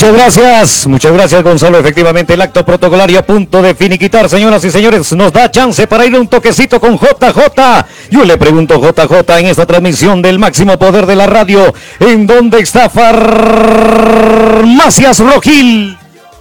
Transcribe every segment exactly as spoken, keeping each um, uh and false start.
Muchas gracias, muchas gracias Gonzalo. Efectivamente el acto protocolario a punto de finiquitar, señoras y señores, nos da chance para ir un toquecito con J J. Yo le pregunto, J J, en esta transmisión del máximo poder de la radio, ¿en dónde está Farmacias Rojil?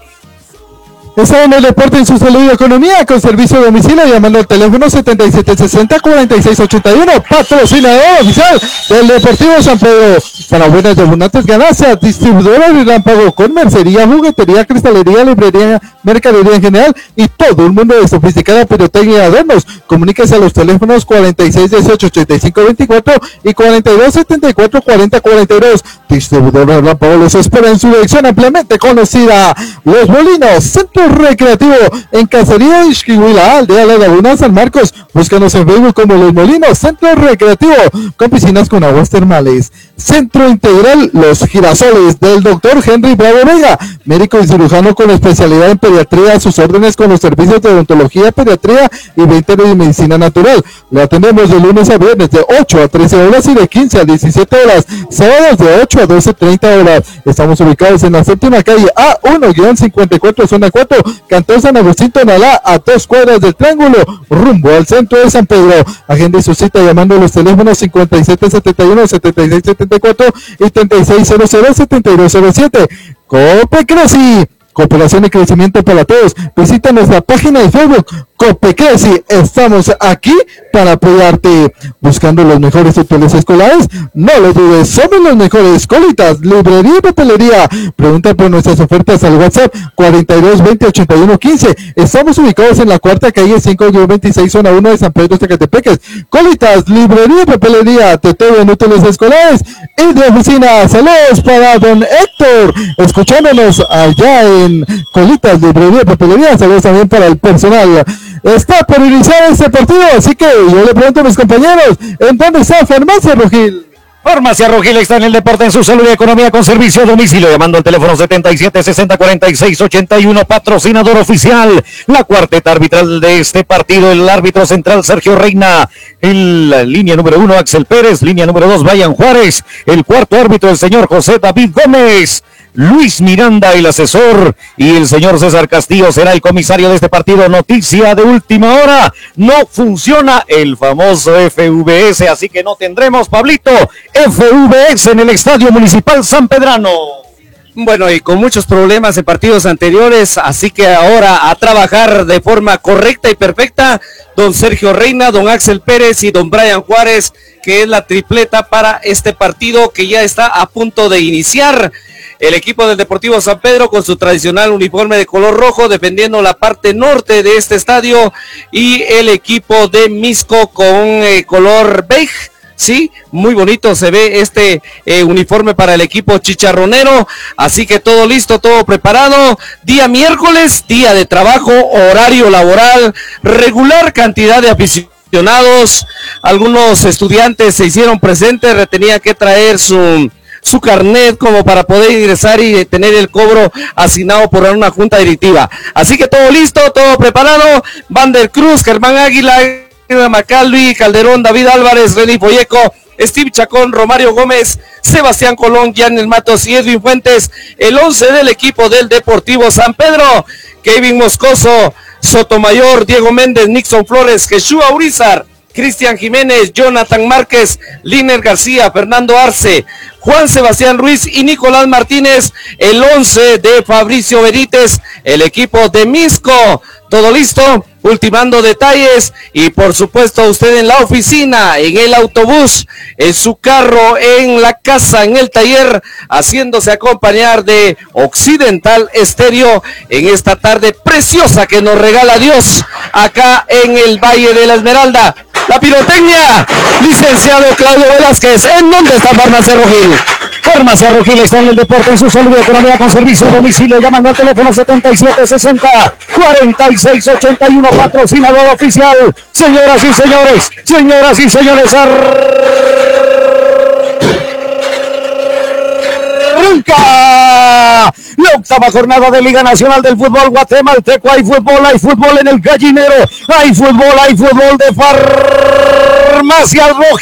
Está en el deporte, en su salud y economía, con servicio a domicilio, llamando al teléfono setenta y siete sesenta, cuarenta y seis ochenta y uno, patrocinador oficial del Deportivo San Pedro. Para buenas y abundantes ganancias, distribuidora de Relámpago con mercería, juguetería, cristalería, librería, mercadería en general y todo el mundo de sofisticada pirotecnia y adornos. Comuníquese a los teléfonos cuarenta y seis dieciocho ochenta y cinco veinticuatro y cuarenta y dos setenta y cuatro cuarenta cuarenta y dos. Distribuidora Relámpago los espera en su dirección ampliamente conocida, Los Molinos, Centro Recreativo en Cacería Ixquihuila, Aldea La Laguna, San Marcos. Búscanos en Facebook como Los Molinos, Centro Recreativo con piscinas con aguas termales. Centro Integral Los Girasoles del doctor Henry Bravo Vega, médico y cirujano con especialidad en pediatría, a sus órdenes con los servicios de odontología, pediatría y veinte de medicina natural. Lo atendemos de lunes a viernes de ocho a trece horas y de quince a diecisiete horas, sábados de ocho a doce treinta horas. Estamos ubicados en la séptima calle A uno cincuenta y cuatro, zona cuatro, Cantón San Agustín, Tonalá, a dos cuadras del Triángulo, rumbo al centro de San Pedro. Agende su cita llamando a los teléfonos cincuenta y siete setenta y uno, setenta y seis setenta y cuatro y treinta y seis cero cero, setenta y dos cero siete. Copecreci, cooperación y crecimiento para todos. Visita nuestra página de Facebook, Copecreci. Estamos aquí para apoyarte. Buscando los mejores útiles escolares, no lo dudes, somos los mejores. Colitas, librería y papelería. Pregunta por nuestras ofertas al WhatsApp cuarenta y dos veinte ochenta y uno quince. Estamos ubicados en la cuarta calle cinco veintiséis, zona uno de San Pedro Zacatepeques. Colitas, librería y papelería, de todo en útiles escolares y de oficina. Saludos para don Héctor, escuchándonos allá en Colitas, librería y papelería. Saludos también para el personal. Está por iniciar este partido, así que yo le pregunto a mis compañeros, ¿en dónde está Farmacia Rojil? Farmacia Rojil está en el deporte, en su salud y economía, con servicio a domicilio, llamando al teléfono setenta y siete sesenta, cuarenta y seis ochenta y uno, patrocinador oficial, la cuarteta arbitral de este partido, el árbitro central Sergio Reina, en la línea número uno Axel Pérez, línea número dos Brian Juárez, el cuarto árbitro el señor José David Gómez, Luis Miranda el asesor y el señor César Castillo será el comisario de este partido. Noticia de última hora, no funciona el famoso F V S, así que no tendremos, Pablito, F V S en el Estadio Municipal San Pedrano. Bueno, y con muchos problemas en partidos anteriores, así que ahora a trabajar de forma correcta y perfecta, don Sergio Reina, don Axel Pérez y don Brian Juárez, que es la tripleta para este partido que ya está a punto de iniciar. El equipo del Deportivo San Pedro con su tradicional uniforme de color rojo defendiendo la parte norte de este estadio, y el equipo de Misco con eh, color beige. Sí, muy bonito se ve este eh, uniforme para el equipo chicharronero, así que todo listo, todo preparado. Día miércoles, día de trabajo, horario laboral regular, cantidad de aficionados. Algunos estudiantes se hicieron presentes, retenía que traer su... su carnet como para poder ingresar y tener el cobro asignado por una junta directiva. Así que todo listo, todo preparado. Van der Cruz, Germán Águila, Macalvi, Calderón, David Álvarez, René Folleco, Steve Chacón, Romario Gómez, Sebastián Colón, Gianel Matos y Edwin Fuentes. El once del equipo del Deportivo San Pedro: Kevin Moscoso, Sotomayor, Diego Méndez, Nixon Flores, Jesús Urizar, Cristian Jiménez, Jonathan Márquez, Liner García, Fernando Arce, Juan Sebastián Ruiz y Nicolás Martínez. El once de Fabricio Benítez, el equipo de Misco. Todo listo, ultimando detalles, y por supuesto usted en la oficina, en el autobús, en su carro, en la casa, en el taller, haciéndose acompañar de Occidental Estéreo en esta tarde preciosa que nos regala Dios acá en el Valle de la Esmeralda. La pirotecnia, licenciado Claudio Velázquez, ¿en dónde está Farmacia Rojil? Farmacia Rojil está en el deporte, en su salud y economía, con servicio a domicilio, llamando al teléfono setenta y siete sesenta, cuarenta y seis ochenta y uno, patrocinador oficial. Señoras y señores, señoras y señores, arranca la octava jornada de Liga Nacional del Fútbol Guatemalteco. Hay fútbol, hay fútbol en el Gallinero, hay fútbol, hay fútbol de Farmacia Rojil.